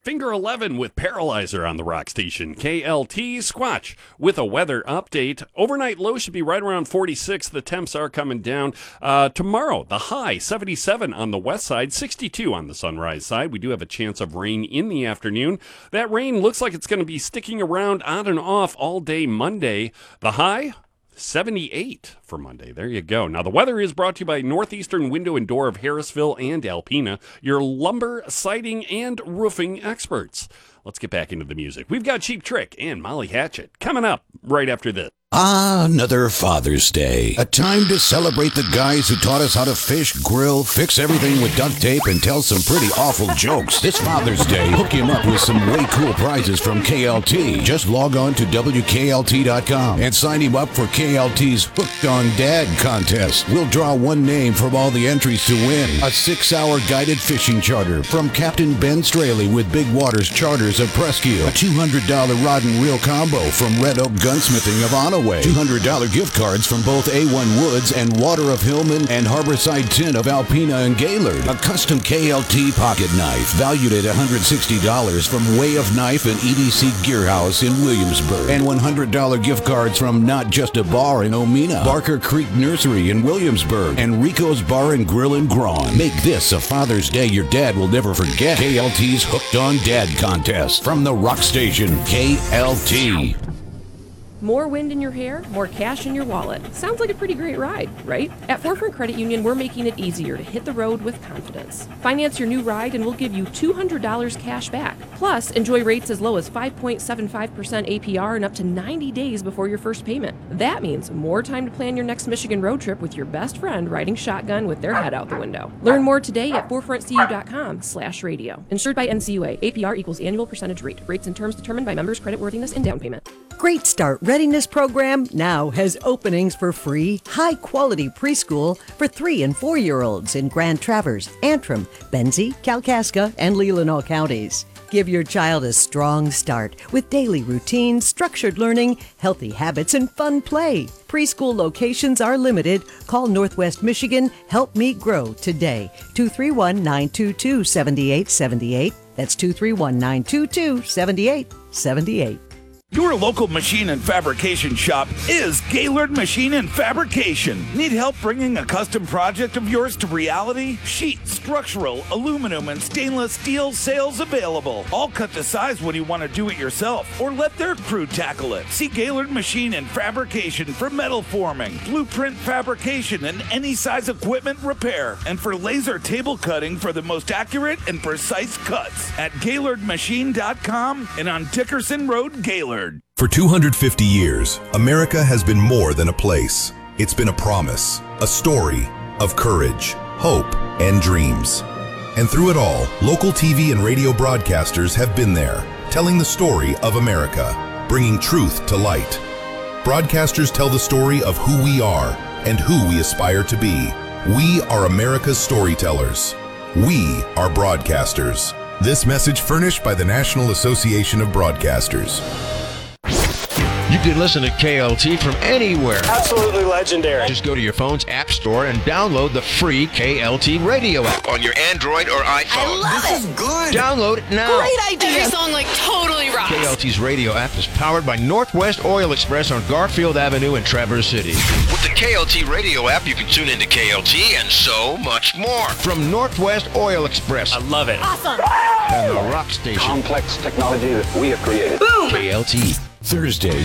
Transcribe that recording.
Finger 11 with Paralyzer on the rock station. KLT Squatch with a weather update. Overnight low should be right around 46. The temps are coming down. Tomorrow, the high 77 on the west side, 62 on the sunrise side. We do have a chance of rain in the afternoon. That rain looks like it's going to be sticking around on and off all day Monday. The high 78 for Monday. There you go. Now, the weather is brought to you by Northeastern Window and Door of Harrisville and Alpena, your lumber, siding, and roofing experts. Let's get back into the music. We've got Cheap Trick and Molly Hatchet coming up right after this. Ah, another Father's Day. A time to celebrate the guys who taught us how to fish, grill, fix everything with duct tape, and tell some pretty awful jokes. This Father's Day, hook him up with some way cool prizes from KLT. Just log on to WKLT.com and sign him up for KLT's Hooked on Dad contest. We'll draw one name from all the entries to win. A 6-hour guided fishing charter from Captain Ben Straley with Big Waters Charters of Presque. A $200 rod and reel combo from Red Oak Gunsmithing of Onaway. $200 gift cards from both A1 Woods and Water of Hillman and Harborside Tin of Alpena and Gaylord. A custom KLT pocket knife valued at $160 from Way of Knife and EDC Gear House in Williamsburg. And $100 gift cards from Not Just a Bar in Omena, Barker Creek Nursery in Williamsburg, and Rico's Bar and Grill in Grawn. Make this a Father's Day your dad will never forget. KLT's Hooked on Dad contest from the rock station KLT. More wind in your hair, more cash in your wallet. Sounds like a pretty great ride, right? At Forefront Credit Union, we're making it easier to hit the road with confidence. Finance your new ride and we'll give you $200 cash back. Plus, enjoy rates as low as 5.75% APR and up to 90 days before your first payment. That means more time to plan your next Michigan road trip with your best friend riding shotgun with their head out the window. Learn more today at forefrontcu.com/radio. Insured by NCUA. APR equals annual percentage rate. Rates and terms determined by members' creditworthiness and down payment. Great Start Readiness Program now has openings for free, high-quality preschool for 3- and 4-year-olds in Grand Traverse, Antrim, Benzie, Kalkaska, and Leelanau counties. Give your child a strong start with daily routines, structured learning, healthy habits, and fun play. Preschool locations are limited. Call Northwest Michigan Help Me Grow today. 231-922-7878. That's 231-922-7878. Your local machine and fabrication shop is Gaylord Machine and Fabrication. Need help bringing a custom project of yours to reality? Sheet, structural, aluminum, and stainless steel sales available. All cut to size when you want to do it yourself or let their crew tackle it. See Gaylord Machine and Fabrication for metal forming, blueprint fabrication, and any size equipment repair, and for laser table cutting for the most accurate and precise cuts at GaylordMachine.com and on Dickerson Road, Gaylord. For 250 years, America has been more than a place. It's been a promise, a story of courage, hope, and dreams. And through it all, local TV and radio broadcasters have been there, telling the story of America, bringing truth to light. Broadcasters tell the story of who we are and who we aspire to be. We are America's storytellers. We are broadcasters. This message furnished by the National Association of Broadcasters. You can listen to KLT from anywhere. Absolutely legendary. Just go to your phone's app store and download the free KLT radio app on your Android or iPhone. I love it. This is good. Download it now. Great idea. Every song totally rocks. KLT's radio app is powered by Northwest Oil Express on Garfield Avenue in Traverse City. With the KLT radio app, you can tune into KLT and so much more. From Northwest Oil Express. I love it. Awesome. And the rock station. Complex technology that we have created. Boom. KLT. Thursday.